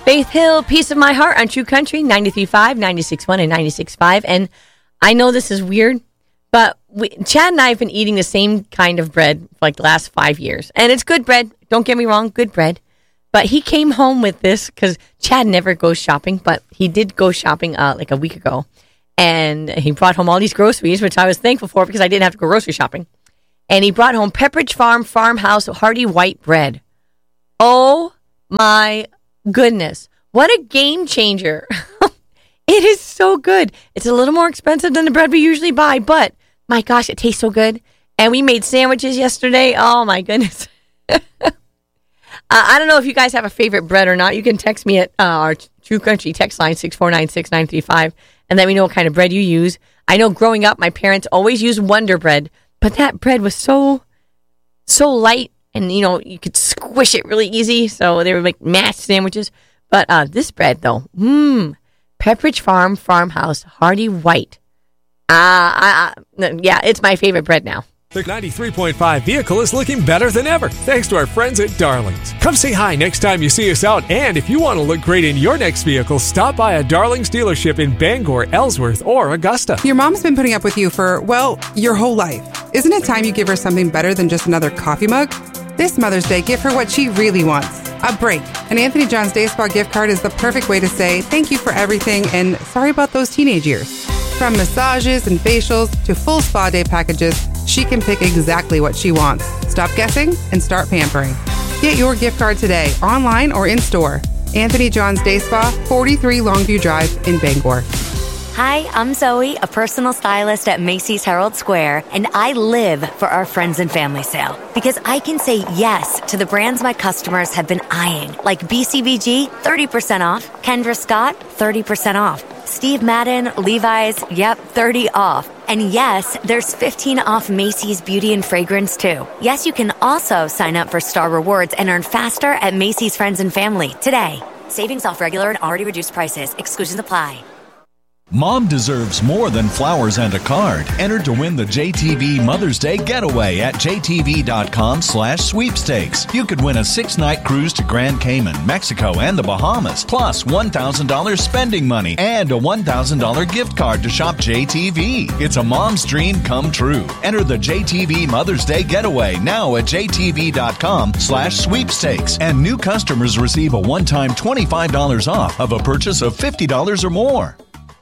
Faith Hill, Piece of My Heart on True Country, 93.5, 96.1, and 96.5. And I know this is weird, but Chad and I have been eating the same kind of bread for like the last 5 years. And it's good bread. Don't get me wrong, good bread. But he came home with this because Chad never goes shopping, but he did go shopping like a week ago. And he brought home all these groceries, which I was thankful for because I didn't have to go grocery shopping. And he brought home Pepperidge Farm Farmhouse Hearty White Bread. Oh my goodness. What a game changer. It is so good. It's a little more expensive than the bread we usually buy, but my gosh, it tastes so good. And we made sandwiches yesterday. Oh my goodness. I don't know if you guys have a favorite bread or not. You can text me at our True Country text line 649-6935 and let me know what kind of bread you use. I know growing up, my parents always used Wonder Bread, but that bread was so light and, you could squish it really easy. So they were like mashed sandwiches. But this bread, though, Pepperidge Farm Farmhouse Hearty White. Yeah, it's my favorite bread now. The 93.5 vehicle is looking better than ever, thanks to our friends at Darlings. Come say hi next time you see us out, and if you want to look great in your next vehicle, stop by a Darlings dealership in Bangor, Ellsworth, or Augusta. Your mom's been putting up with you for, your whole life. Isn't it time you give her something better than just another coffee mug? This Mother's Day, give her what she really wants, a break. An Anthony John's Day Spa gift card is the perfect way to say thank you for everything and sorry about those teenage years. From massages and facials to full spa day packages, she can pick exactly what she wants. Stop guessing and start pampering. Get your gift card today, online or in store. Anthony John's Day Spa, 43 Longview Drive in Bangor. Hi, I'm Zoe, a personal stylist at Macy's Herald Square, and I live for our friends and family sale because I can say yes to the brands my customers have been eyeing, like BCBG, 30% off, Kendra Scott, 30% off, Steve Madden, Levi's, 30 off. And yes, there's 15 off Macy's Beauty and Fragrance too. Yes, you can also sign up for Star Rewards and earn faster at Macy's Friends and Family today. Savings off regular and already reduced prices. Exclusions apply. Mom deserves more than flowers and a card. Enter to win the JTV Mother's Day Getaway at jtv.com/sweepstakes. You could win a 6-night cruise to Grand Cayman, Mexico, and the Bahamas, plus $1,000 spending money and a $1,000 gift card to shop JTV. It's a mom's dream come true. Enter the JTV Mother's Day Getaway now at jtv.com/sweepstakes. And new customers receive a one-time $25 off of a purchase of $50 or more.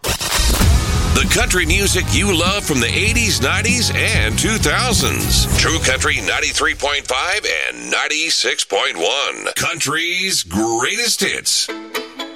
The country music you love from the 80s, 90s, and 2000s. True Country 93.5 and 96.1. Country's greatest hits.